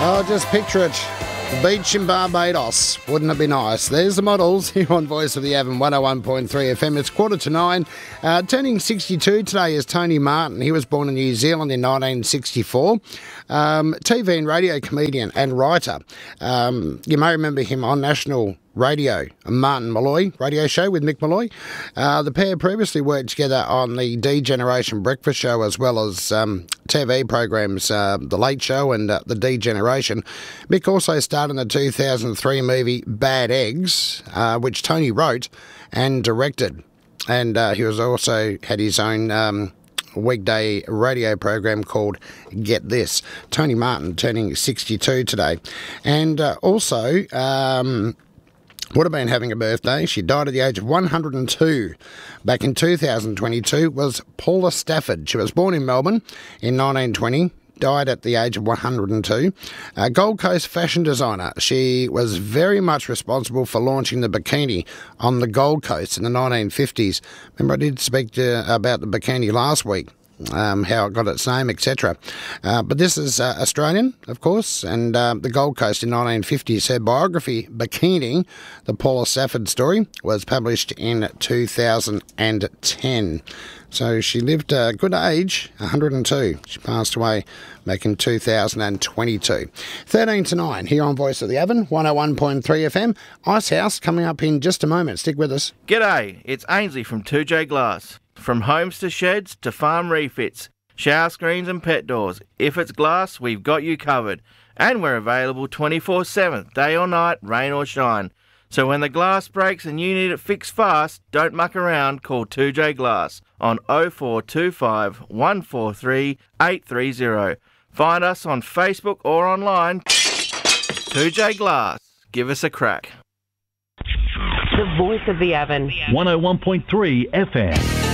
Oh, just picture it. The beach in Barbados. Wouldn't it be nice? There's the models here on Voice of the Avon 101.3 FM. It's 8:45. Turning 62 today is Tony Martin. He was born in New Zealand in 1964. TV and radio comedian and writer. You may remember him on national radio, Martin Malloy radio show with Mick Malloy. The pair previously worked together on the D-Generation breakfast show as well as TV programs, The Late Show and The D-Generation. Mick also starred in the 2003 movie Bad Eggs, which Tony wrote and directed. And he was also had his own weekday radio program called Get This. Tony Martin turning 62 today. And also would have been having a birthday. She died at the age of 102. Back in 2022 was Paula Stafford. She was born in Melbourne in 1920. Died at the age of 102. A Gold Coast fashion designer. She was very much responsible for launching the bikini on the Gold Coast in the 1950s. Remember, I did speak about the bikini last week. How it got its name, etc. But this is Australian, of course, and the Gold Coast in 1950s. Her biography, Bikini, the Paula Stafford story, was published in 2010. So she lived a good age, 102. She passed away back in 2022. 13 to 9 here on Voice of the Avon, 101.3 FM. Icehouse coming up in just a moment. Stick with us. G'day, it's Ainsley from 2J Glass. From homes to sheds to farm refits, shower screens and pet doors. If it's glass, we've got you covered. And we're available 24/7, day or night, rain or shine. So when the glass breaks and you need it fixed fast, don't muck around, call 2J Glass on 0425 143 830. Find us on Facebook or online. 2J Glass. Give us a crack. The Voice of the Avon. 101.3 FM.